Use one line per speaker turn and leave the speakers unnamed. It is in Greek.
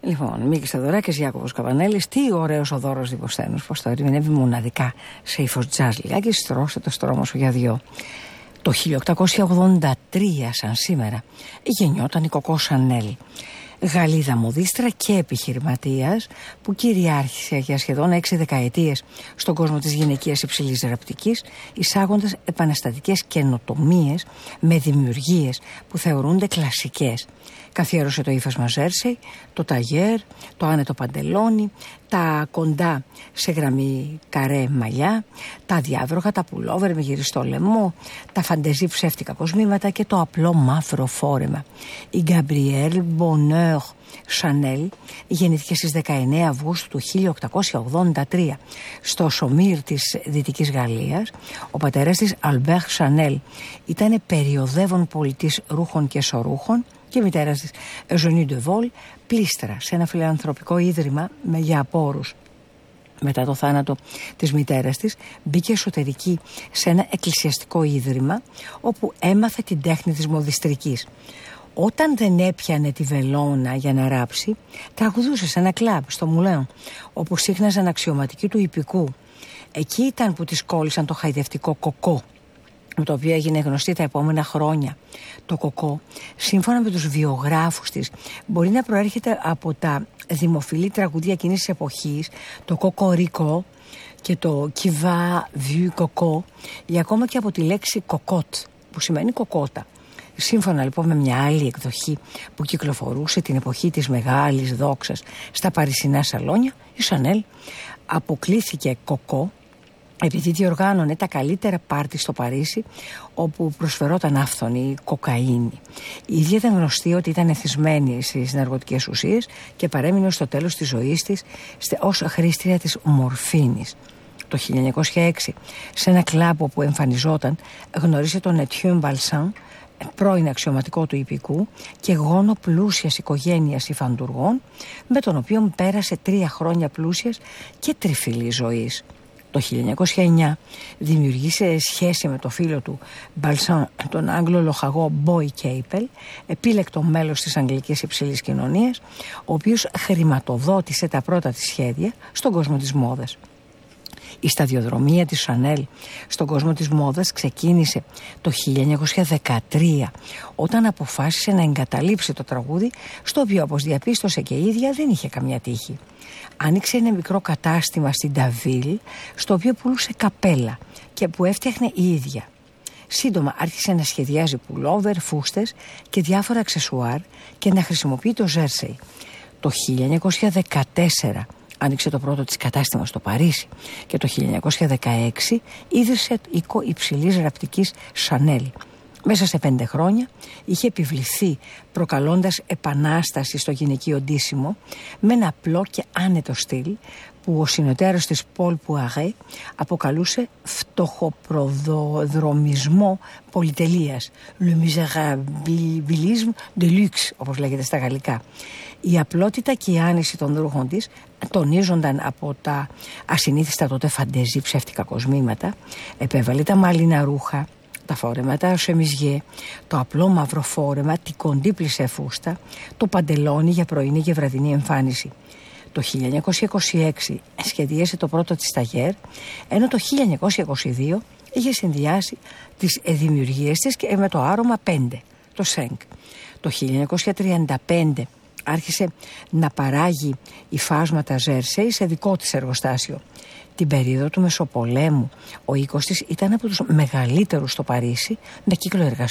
Λοιπόν, Μίκης Θεοδωράκης, Γιάκωβος Καβανέλης. Τι ωραίος ο Δώρος Δημοσθένος, πως το ερμηνεύει μοναδικά σε ύφος τζάζ λιγάκι. Στρώσε το στρώμα σου για δυο. Το 1883, σαν σήμερα, γεννιόταν η Κοκό Σανέλ, Γαλλίδα μοδίστρα και επιχειρηματίας που κυριάρχησε για σχεδόν 6 δεκαετίες στον κόσμο της γυναικείας υψηλής ραπτικής, εισάγοντας επαναστατικές καινοτομίες με δημιουργίες που θεωρούνται κλασικές. Καθιέρωσε το ύφασμα Ζέρσεϊ, το ταγέρ, το άνετο παντελόνι, τα κοντά σε γραμμή καρέ μαλλιά, τα διάβροχα, τα πουλόβερ με γυριστό λαιμό, τα φαντεζή ψεύτικα κοσμήματα και το απλό μαύρο φόρεμα. Η Γκαμπριέλ Μπονέρ Σανέλ γεννήθηκε στις 19 Αυγούστου του 1883 στο Σομίρ της Δυτικής Γαλλίας. Ο πατέρας της, Αλμπέρ Σανέλ, ήταν περιοδεύων πολιτής ρούχων και σωρούχων, και η μητέρα της, Εζονί Ντεβόλ, πλήστρα σε ένα φιλανθρωπικό ίδρυμα για απόρους. Μετά το θάνατο της μητέρας της, μπήκε εσωτερική σε ένα εκκλησιαστικό ίδρυμα όπου έμαθε την τέχνη της μοδιστρικής. Όταν δεν έπιανε τη βελόνα για να ράψει, τραγουδούσε σε ένα κλαμπ στο Μουλέον, όπου σύχναζαν αξιωματικοί του υπηκού. Εκεί ήταν που της κόλλησαν το χαϊδευτικό κοκό, με το οποίο έγινε γνωστή τα επόμενα χρόνια. Το κοκό, σύμφωνα με τους βιογράφους της, μπορεί να προέρχεται από τα δημοφιλή τραγουδία εκείνης της εποχής, το κοκορίκο και το κιβά βιου κοκό, ή ακόμα και από τη λέξη κοκότ, που σημαίνει κοκότα. Σύμφωνα λοιπόν με μια άλλη εκδοχή που κυκλοφορούσε την εποχή της μεγάλης δόξας στα παρισινά σαλόνια, η Σανέλ αποκλήθηκε κοκό επειδή διοργάνωνε τα καλύτερα πάρτι στο Παρίσι, όπου προσφερόταν άφθονη κοκαίνη. Η ίδια ήταν γνωστή ότι ήταν εθισμένη στις ναρκωτικές ουσίες και παρέμεινε στο τέλος της ζωής της ως χρήστρια της μορφίνης. Το 1906, σε ένα κλαμπ που εμφανιζόταν, γνώρισε τον Ετιούν Μπαλσάν, πρώην αξιωματικό του υπηκού και γόνο πλούσιας οικογένειας υφαντουργών, με τον οποίο πέρασε 3 χρόνια πλούσιας και τριφυλής ζωής. Το 1909 δημιουργήσε σχέση με το φίλο του Μπαλσάν, τον Άγγλο λοχαγό Μπόι Κέιπελ, επίλεκτο μέλος της αγγλικής υψηλής κοινωνίας, ο οποίος χρηματοδότησε τα πρώτα της σχέδια στον κόσμο της μόδας. Η σταδιοδρομία της Σανέλ στον κόσμο της μόδας ξεκίνησε το 1913, όταν αποφάσισε να εγκαταλείψει το τραγούδι, στο οποίο, όπως διαπίστωσε και η ίδια, δεν είχε καμιά τύχη. Άνοιξε ένα μικρό κατάστημα στην Ταβίλ, στο οποίο πουλούσε καπέλα και που έφτιαχνε η ίδια. Σύντομα άρχισε να σχεδιάζει πουλόβερ, φούστες και διάφορα αξεσουάρ και να χρησιμοποιεί το Ζέρσεϊ. Το 1914 άνοιξε το πρώτο της κατάστημα στο Παρίσι και το 1916 ίδρυσε οίκο υψηλής ραπτικής Σανέλ. Μέσα σε 5 χρόνια είχε επιβληθεί, προκαλώντας επανάσταση στο γυναικείο ντύσιμο με ένα απλό και άνετο στυλ που ο συνεταίρος της Πολ Πουαρέ αποκαλούσε φτωχοπροδρομισμό πολυτελείας, le misérabilisme de luxe, όπως λέγεται στα γαλλικά. Η απλότητα και η άνεση των ρούχων της τονίζονταν από τα ασυνήθιστα τότε φαντεζή ψεύτικα κοσμήματα. Επέβαλε τα μάλινα ρούχα, τα φόρεματα σεμιζιέ, το απλό μαύρο φόρεμα, τη κοντή πλισέ φούστα, το παντελόνι για πρωινή και βραδινή εμφάνιση. Το 1926 σχεδίασε το πρώτο της ταγέρ, ενώ το 1922 είχε συνδυάσει τις δημιουργίες της και με το άρωμα 5, το ΣΕΝΚ. Το 1935 άρχισε να παράγει υφάσματα Ζέρσεϊ σε δικό της εργοστάσιο. Την περίοδο του Μεσοπολέμου ο οίκος της ήταν από τους μεγαλύτερους στο Παρίσι, με κύκλο εργασίας